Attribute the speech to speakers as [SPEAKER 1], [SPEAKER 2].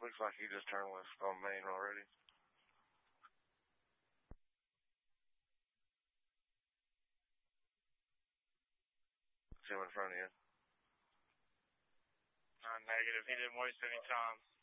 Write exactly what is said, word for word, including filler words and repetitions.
[SPEAKER 1] Looks like he just turned left on Main already. See him in front of you.
[SPEAKER 2] Uh, negative. He didn't waste any time.